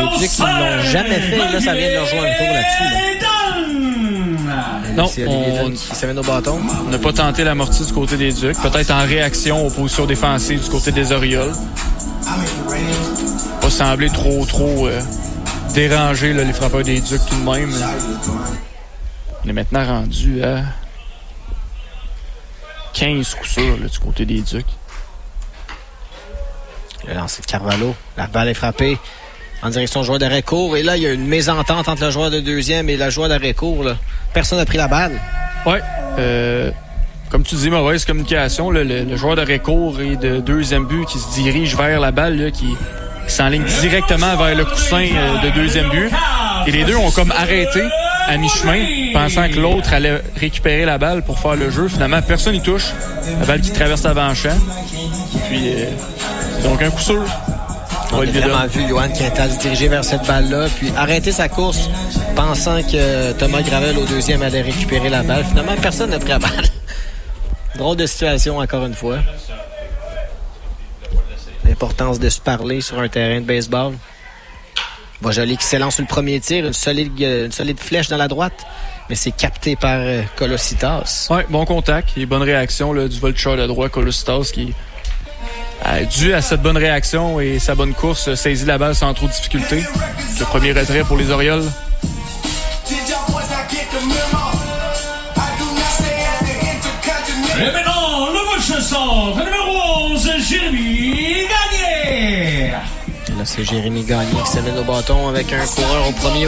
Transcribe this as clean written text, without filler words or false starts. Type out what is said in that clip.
les Ducs, ils l'ont jamais fait. Là, ça vient de leur jouer un tour là-dessus. Non, c'est Olivier Dunn qui s'amène au bâton. On n'a pas tenté l'amorti du côté des Ducs. Peut-être en réaction aux positions défensives du côté des Orioles. Pas semblé trop déranger là, les frappeurs des Ducs tout de même. On est maintenant rendu à 15 coups sûrs là, du côté des Ducs. Le lancer de Carvalho. La balle est frappée en direction du joueur d'arrêt court. Et là, il y a une mésentente entre le joueur de deuxième et le joueur d'arrêt court. Là. Personne n'a pris la balle. Oui. Comme tu dis, mauvaise communication. Là, le joueur d'arrêt court et de deuxième but qui se dirige vers la balle, là, qui s'enligne directement vers le coussin de deuxième but. Et les deux ont comme arrêté à mi-chemin, pensant que l'autre allait récupérer la balle pour faire le jeu. Finalement, personne n'y touche. La balle qui traverse l'avant-champ. Puis, c'est donc un coup sûr. On a vraiment vu Yoann Quintal se diriger vers cette balle-là, puis arrêter sa course, pensant que Thomas Gravel au deuxième allait récupérer la balle. Finalement, personne n'a pris la balle. Drôle de situation, encore une fois. L'importance de se parler sur un terrain de baseball. Boisjoli qui s'élance sur le premier tir, une solide flèche dans la droite, mais c'est capté par Kolositas. Oui, bon contact et bonne réaction là, du voltigeur de droit Kolositas qui, dû à cette bonne réaction et sa bonne course, saisit la balle sans trop de difficulté. Le premier retrait pour les Orioles. Et maintenant, le match centre, numéro 11, Jérémy Gagné. Là, c'est Jérémy Gagné qui s'amène au bâton avec un coureur au premier